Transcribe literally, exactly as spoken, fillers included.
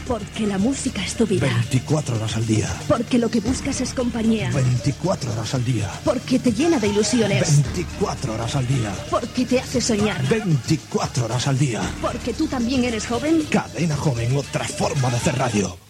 Porque la música es tu vida. veinticuatro horas al día. Porque lo que buscas es compañía. veinticuatro horas al día. Porque te llena de ilusiones. veinticuatro horas al día. Porque te hace soñar. veinticuatro horas al día. Porque tú también eres joven. Cadena Joven, otra forma de hacer radio.